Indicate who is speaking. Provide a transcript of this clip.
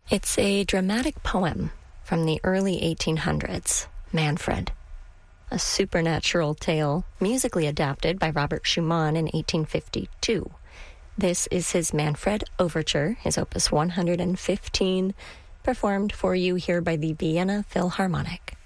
Speaker 1: It's a dramatic poem from the early 1800s, Manfred, a supernatural tale musically adapted by Robert Schumann in 1852. This is his Manfred Overture, his opus 115, performed for you here by the Vienna Philharmonic.